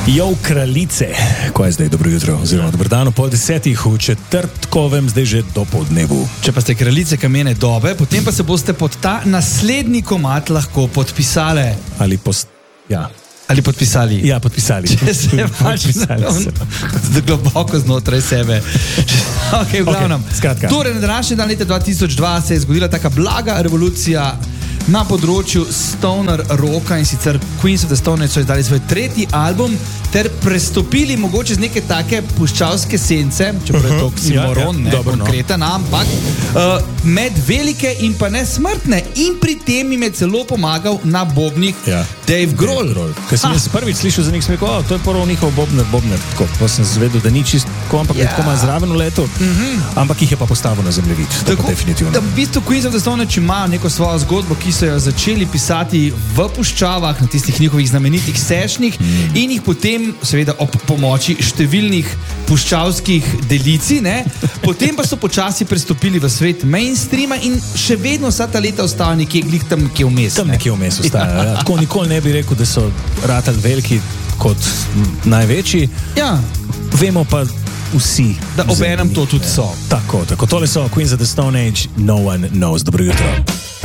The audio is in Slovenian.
Jo, kraljice, ko je zdaj, dobro jutro, oziroma dobro dan, ob 9:30 v četrtkovem, zdaj že dopodnevu. Če pa ste kraljice kamene dobe, potem pa se boste pod ta naslednji komad lahko podpisali. Ali podpisali. Ja, podpisali. Če se globoko znotraj sebe. Okay, v glavnem. Skratka. Torej, na današnji dan leta 2002 se je zgodila taka blaga revolucija na področju stoner rocka, in sicer Queens of the Stone Age so izdali svoj tretji album ter prestopili mogoče z neke take puščavske sence, čeprav je to oksimoron, konkreten, ampak med velike in pa nesmrtne, in pri tem jim je celo pomagal na bobnih Dave Grohl. Ker sem jaz prvič slišal za njih, sem rekel, to je prvo njihov bobner, tako, pa sem zvedel, da ni čist tako, ampak je tako malo zraven v letu, ampak jih je pa postavil na zemljevid, tako definitivno. V bistvu Queens of the Stone Age imajo neko svojo zgodbo, ki so jo začeli pisati v puščavah, na tistih njihovih znamenitih sešnih, in jih potem, seveda ob pomoči številnih puščavskih delicij, potem pa so počasi prestopili v svet mainstreama in še vedno vsa ta leta ostajajo nekje glih tam nekje vmes. Tam nekje vmes ostajajo, ja. Tako nikoli ne bi rekel, da so ratali veliki kot največji. Ja. Vemo pa vsi. Da obenem to tudi so. Tako. Tole so Queens of the Stone Age, No One Knows. Dobro jutro.